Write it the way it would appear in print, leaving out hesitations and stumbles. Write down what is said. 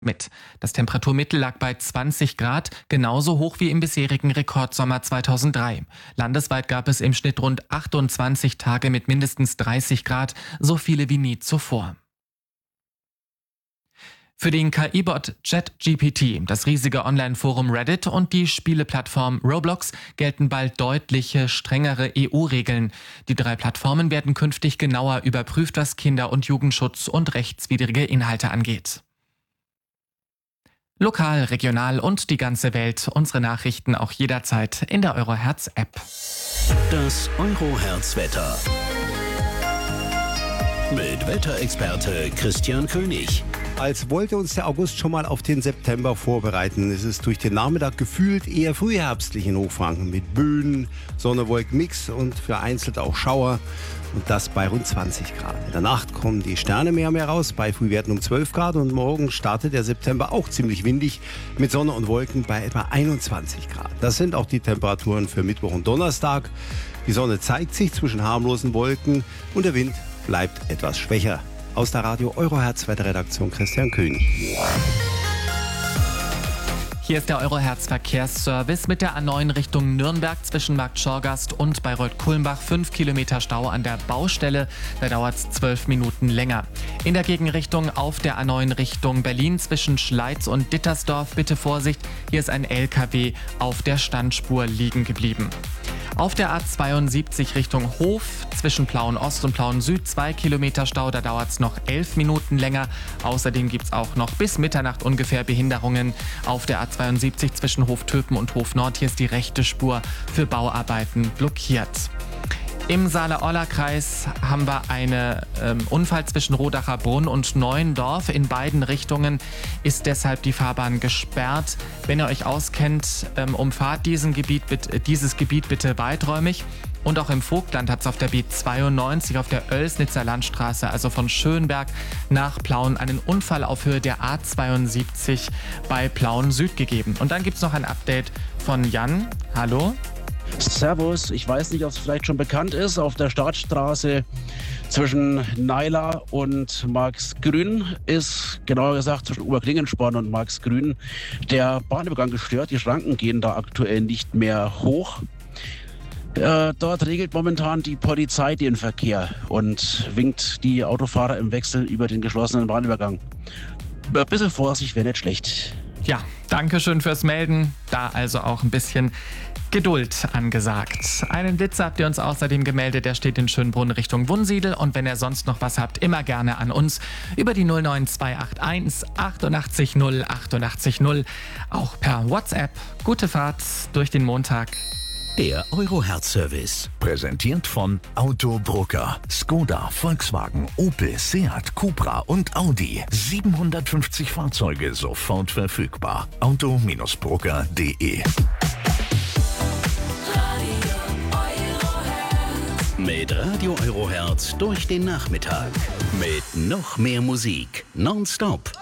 mit. Das Temperaturmittel lag bei 20 Grad, genauso hoch wie im bisherigen Rekordsommer 2003. Landesweit gab es im Schnitt rund 28 Tage mit mindestens 30 Grad, so viele wie nie zuvor. Für den KI-Bot ChatGPT, das riesige Online-Forum Reddit und die Spieleplattform Roblox gelten bald deutliche, strengere EU-Regeln. Die 3 Plattformen werden künftig genauer überprüft, was Kinder- und Jugendschutz und rechtswidrige Inhalte angeht. Lokal, regional und die ganze Welt. Unsere Nachrichten auch jederzeit in der Eurohertz-App. Das Eurohertz-Wetter. Mit Wetterexperte Christian König. Als wollte uns der August schon mal auf den September vorbereiten. Es ist durch den Nachmittag gefühlt eher frühherbstlich in Hochfranken mit Böen, Sonne-Wolken-Mix und vereinzelt auch Schauer. Und das bei rund 20 Grad. In der Nacht kommen die Sterne mehr und mehr raus, bei Frühwerten um 12 Grad. Und morgen startet der September auch ziemlich windig mit Sonne und Wolken bei etwa 21 Grad. Das sind auch die Temperaturen für Mittwoch und Donnerstag. Die Sonne zeigt sich zwischen harmlosen Wolken und der Wind bleibt etwas schwächer. Aus der Radio Eurohertz Wetterredaktion Christian König. Hier ist der Eurohertz Verkehrsservice mit der A9 Richtung Nürnberg zwischen Markt Schorgast und Bayreuth-Kulmbach. 5 Kilometer Stau an der Baustelle, da dauert es 12 Minuten länger. In der Gegenrichtung auf der A9 Richtung Berlin zwischen Schleiz und Dittersdorf bitte Vorsicht, hier ist ein LKW auf der Standspur liegen geblieben. Auf der A72 Richtung Hof zwischen Plauen-Ost und Plauen-Süd 2 Kilometer Stau, da dauert es noch 11 Minuten länger. Außerdem gibt es auch noch bis Mitternacht ungefähr Behinderungen auf der A72 zwischen Hof-Töpen und Hof-Nord. Hier ist die rechte Spur für Bauarbeiten blockiert. Im Saale-Orla-Kreis haben wir einen Unfall zwischen Rodacher Brunn und Neuendorf. In beiden Richtungen ist deshalb die Fahrbahn gesperrt. Wenn ihr euch auskennt, umfahrt dieses Gebiet bitte weiträumig. Und auch im Vogtland hat es auf der B92 auf der Oelsnitzer Landstraße, also von Schönberg nach Plauen, einen Unfall auf Höhe der A72 bei Plauen Süd gegeben. Und dann gibt es noch ein Update von Jan. Hallo? Servus, ich weiß nicht, ob es vielleicht schon bekannt ist, auf der Startstraße zwischen Naila und Marxgrün ist, genauer gesagt zwischen Oberklingensporn und Marxgrün, der Bahnübergang gestört. Die Schranken gehen da aktuell nicht mehr hoch. Dort regelt momentan die Polizei den Verkehr und winkt die Autofahrer im Wechsel über den geschlossenen Bahnübergang. Ein bisschen Vorsicht wäre nicht schlecht. Ja, danke schön fürs Melden. Da also auch ein bisschen Geduld angesagt. Einen Blitzer habt ihr uns außerdem gemeldet, der steht in Schönbrunn Richtung Wunsiedel. Und wenn ihr sonst noch was habt, immer gerne an uns über die 09281 88 0 88 0. Auch per WhatsApp. Gute Fahrt durch den Montag. Der Eurohertz-Service. Präsentiert von Autobrucker. Skoda, Volkswagen, Opel, Seat, Cupra und Audi. 750 Fahrzeuge sofort verfügbar. Auto-Brucker.de. Mit Radio Eurohertz durch den Nachmittag. Mit noch mehr Musik. Nonstop.